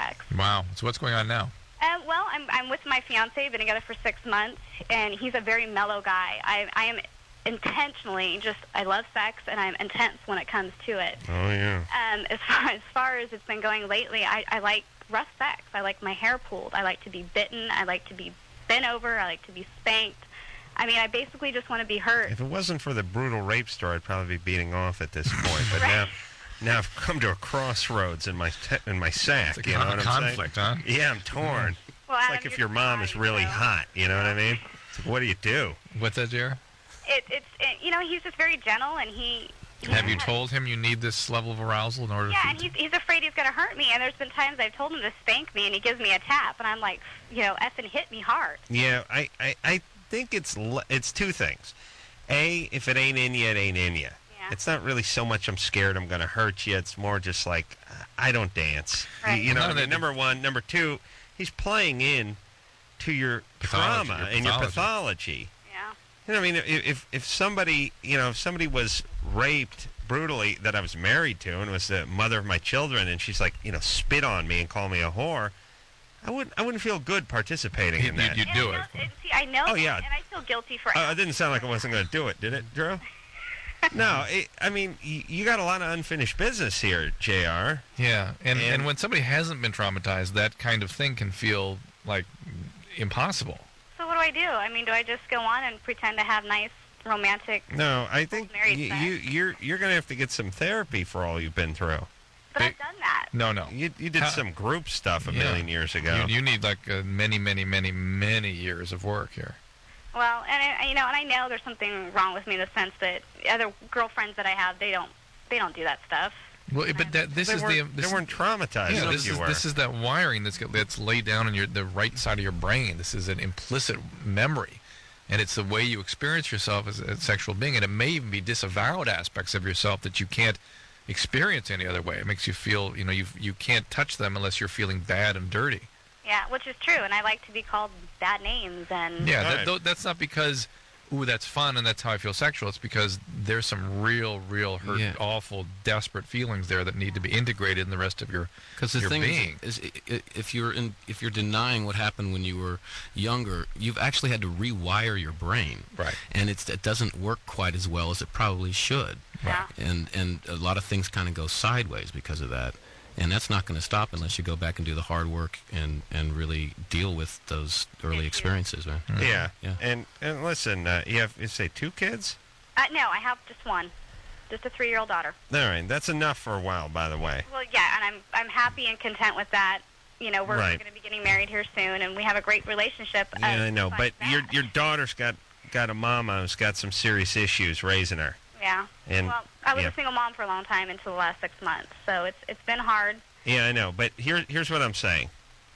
sex. Wow. So what's going on now? Well, I'm with my fiance. Been together for 6 months, and he's a very mellow guy. I am intentionally I love sex, and I'm intense when it comes to it. Oh yeah. As far as it's been going lately, I like rough sex. I like my hair pulled. I like to be bitten. I like to be bent over. I like to be spanked. I mean, I basically just want to be hurt. If it wasn't for the brutal rape story, I'd probably be beating off at this point. But Right. now I've come to a crossroads in my sack. It's a you know what I'm conflict, saying? huh? Yeah, I'm torn. Well, It's Adam, like if you're your mom is really hot. You know what I mean? It's like, what do you do? What's that, Jer? He's just very gentle, and he. Have you told him you need this level of arousal in order Yeah, to... and he's afraid he's going to hurt me. And there's been times I've told him to spank me, and he gives me a tap, and I'm like, effing hit me hard. Yeah, I think it's two things. A, if it ain't in you, it ain't in you. Yeah. It's not really so much I'm scared I'm going to hurt you. It's more just like, I don't dance. Right. You know No, what I mean? Number one. Number two, he's playing in to your Pathology, trauma your and your pathology. pathology. Yeah. You know what I mean? If somebody, if somebody was raped brutally that I was married to and was the mother of my children, and she's like, spit on me and call me a whore, I wouldn't feel good participating in that. You'd do it. See, I know Oh, that, yeah. and I feel guilty for It didn't sound like I wasn't going to do it, did it, Drew? No, I mean, you got a lot of unfinished business here, JR. Yeah, and when somebody hasn't been traumatized, that kind of thing can feel like impossible. So what do I do? I mean, do I just go on and pretend to have nice romantic... No, I think married sex? you're going to have to get some therapy for all you've been through. But I've done that. No. You did some group stuff a million years ago. You need like many, many, many, many years of work here. Well, and I know there's something wrong with me in the sense that other girlfriends that I have, they don't do that stuff. Well, but this is they weren't traumatized. Yeah, like this is that wiring that's laid down in the right side of your brain. This is an implicit memory, and it's the way you experience yourself as a sexual being. And it may even be disavowed aspects of yourself that you can't experience any other way. It makes you feel, you can't touch them unless you're feeling bad and dirty. Yeah, which is true, and I like to be called bad names and... Yeah, that's not because, that's fun and that's how I feel sexual. It's because there's some real hurt, awful, desperate feelings there that need to be integrated in the rest of your Because the thing being. is, if you're denying what happened when you were younger, you've actually had to rewire your brain, Right. And it doesn't work quite as well as it probably should, Yeah. and a lot of things kind of go sideways because of that, and that's not going to stop unless you go back and do the hard work and really deal with those early experiences, man. Yeah. Yeah. And listen, you say 2 kids? No, I have just one. Just a 3-year-old daughter. All right, that's enough for a while, by the way. Well, yeah, and I'm happy and content with that. We're Right. going to be getting married here soon, and we have a great relationship. Yeah, I know, like but your that. daughter's got a mama who's got some serious issues raising her. Yeah. And Well, I was yeah. a single mom for a long time until the last 6 months, so it's been hard. Yeah, I know, but here's what I'm saying.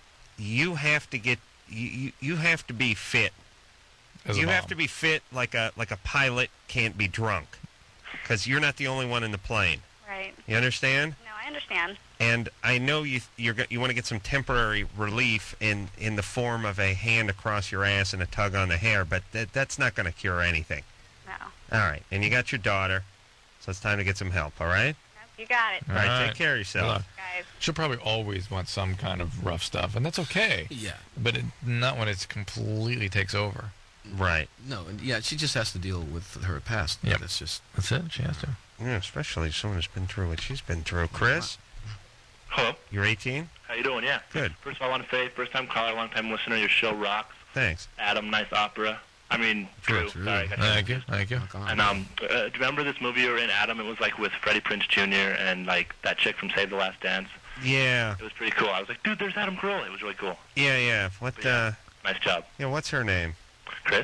You have to get you have to be fit. As a You mom. have to be fit like a pilot can't be drunk, because you're not the only one in the plane. Right. You understand? No, I understand. And I know you want to get some temporary relief in the form of a hand across your ass and a tug on the hair, but that's not going to cure anything. No. All right, and you got your daughter, so it's time to get some help. All right. You got it. All right. All right. Take care of yourself. Good Guys. She'll probably always want some kind of rough stuff, and that's okay. Yeah. But not when it completely takes over. Right. No, and she just has to deal with her past. Yep. That's just... That's it. She has to. Yeah, especially someone who's been through what she's been through. Chris, Hello. you're 18. How you doing? Yeah. Good. First of all, I want to say, first-time caller, long-time listener. Your show rocks. Thanks. Adam, nice opera. I mean, Drew. Drew. Sorry. got you. Thank you. And do you remember this movie you were in, Adam? It was like with Freddie Prinze Jr. and like that chick from Save the Last Dance. Yeah. It was pretty cool. I was like, dude, there's Adam Carolla. It was really cool. Yeah. What? Yeah. Nice job, What's her name? Chris.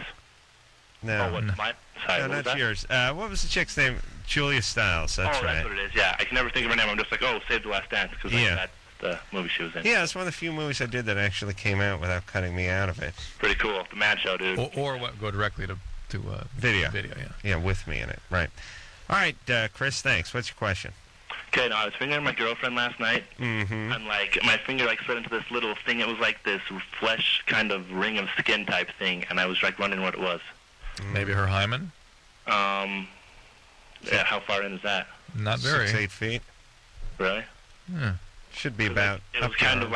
No. Oh, what's mine? Sorry, No, what was not that? yours. What was the chick's name? Julia Stiles. That's oh, right. that's what it is. Yeah, I can never think of her name. I'm just like, oh, Save the Last Dance, because Yeah. that's the movie she was in. Yeah, it's one of the few movies I did that actually came out without cutting me out of it. Pretty cool. The Mad Show, dude. Or what? Go directly to Video. Video. Yeah. Yeah, with me in it. Right. All right, Chris. Thanks. What's your question? Okay, I was fingering my girlfriend last night, Mm-hmm. and like my finger like slid into this little thing. It was like this flesh kind of ring of skin type thing, and I was like wondering what it was. Maybe her hymen. Yeah, how far in is that? Not very. 6, 8 feet. Really? Yeah. Should be about. It was up kind there. of